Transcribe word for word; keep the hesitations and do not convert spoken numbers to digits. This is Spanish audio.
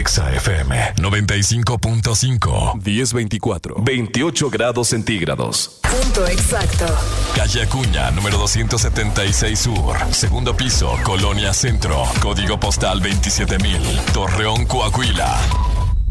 Exa F M noventa y cinco punto cinco. diez veinticuatro. veintiocho grados centígrados. Punto exacto. Calle Acuña, número doscientos setenta y seis Sur. Segundo piso, Colonia Centro. Código postal veintisiete mil. Torreón, Coahuila.